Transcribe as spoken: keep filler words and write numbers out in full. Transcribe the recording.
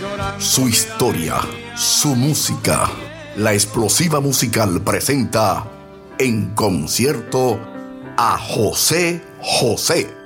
su historia, su música. La Explosiva Musical presenta en concierto a José José.